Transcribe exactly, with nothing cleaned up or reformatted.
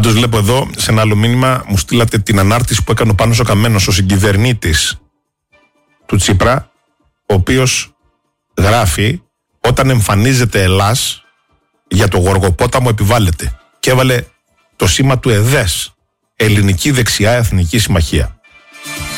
Πάντως βλέπω εδώ σε ένα άλλο μήνυμα μου στείλατε την ανάρτηση που έκανε ο Πάνος ο Καμένος, ο συγκυβερνήτης του Τσίπρα, ο οποίος γράφει όταν εμφανίζεται Ελλάς για το Γοργοπόταμο επιβάλλεται, και έβαλε το σήμα του ΕΔΕΣ, Ελληνική Δεξιά Εθνική Συμμαχία.